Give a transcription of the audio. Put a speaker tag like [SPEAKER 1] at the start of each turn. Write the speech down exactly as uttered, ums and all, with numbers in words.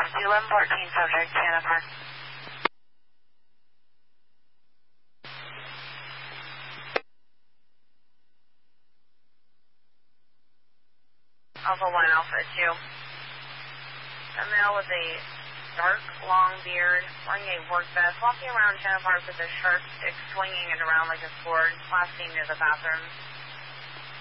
[SPEAKER 1] eleven fourteen subject, Santa Park. Alpha one, Alpha two. A male with a dark, long beard, wearing a work vest, walking around Santa Park with a sharp stick, swinging it around like a sword, last seen near the bathroom.